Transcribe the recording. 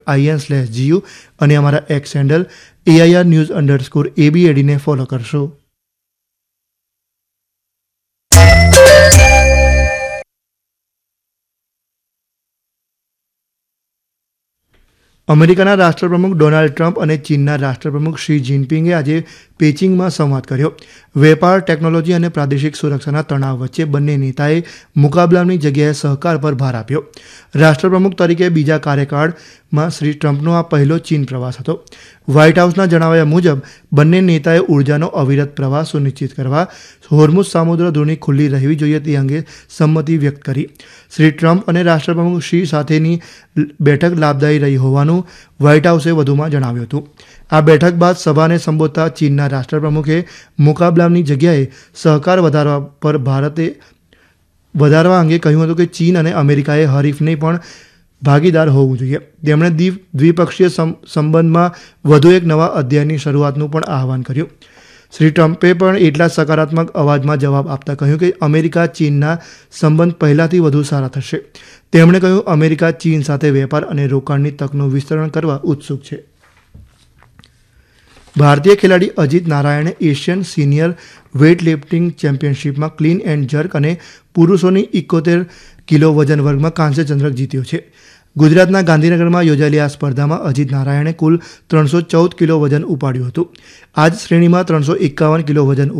IN/GU અને અમારા x handle AIR_news_ABAD ને ફોલો કરશો. અમેરિકાના રાષ્ટ્રપ્રમુખ ડોનાલ્ડ ટ્રમ્પ અને ચીનના રાષ્ટ્રપ્રમુખ શી જિનપિંગે આજે પેઇચિંગમાં સંવાદ કર્યો. વેપાર, ટેકનોલોજી અને પ્રાદેશિક સુરક્ષાના તણાવ વચ્ચે બંને નેતાએ મુકાબલાની જગ્યાએ સહકાર પર ભાર આપ્યો. રાષ્ટ્રપ્રમુખ તરીકે બીજા કાર્યકાળમાં શ્રી ટ્રમ્પનો આ પહેલો ચીન પ્રવાસ હતો. વ્હાઇટ હાઉસના જણાવ્યા મુજબ બંને નેતાએ ઉર્જાનો અવિરત પ્રવાહ સુનિશ્ચિત કરવા, હોર્મુઝ સામુદ્ર ધોરણી ખુલ્લી રહેવી જોઈએ તે અંગે સંમતિ વ્યક્ત કરી. શ્રી ટ્રમ્પ અને રાષ્ટ્રપ્રમુખ શી સાથેની બેઠક લાભદાયી રહી હોવાનું વ્હાઇટ હાઉસે વધુમાં જણાવ્યું હતું. આ બેઠક બાદ સભાને સંબોધતા ચીનના રાષ્ટ્રપ્રમુખે મુકાબલાની જગ્યાએ સહકાર વધારવા અંગે કહ્યું હતું કે ચીન અને અમેરિકાએ હરીફ નહીં પણ ભાગીદાર હોવું જોઈએ. તેમણે દ્વિપક્ષીય સંબંધમાં વધુ એક નવા અધ્યાયની શરૂઆતનું પણ આહવાન કર્યું. શ્રી ટ્રમ્પે પણ એટલા સકારાત્મક અવાજમાં જવાબ આપતા કહ્યું કે અમેરિકા ચીનના સંબંધ પહેલાંથી વધુ સારા થશે. તેમણે કહ્યું, અમેરિકા ચીન સાથે વેપાર અને રોકાણની તકનું વિસ્તરણ કરવા ઉત્સુક છે. ભારતીય ખેલાડી Ajit નારાયણે Asian senior weightlifting ચેમ્પિયનશિપમાં clean and jerk અને પુરુષોની 71 કિલો વજન વર્ગમાં કાંસ્ય ચંદ્રક જીત્યો છે. ગુજરાતના ગાંધીનગરમાં યોજાયેલી આ સ્પર્ધામાં અજીત નારાયણે કુલ 314 કિલો વજન ઉપાડ્યું હતું. આ જ શ્રેણીમાં 351 કિલો વજન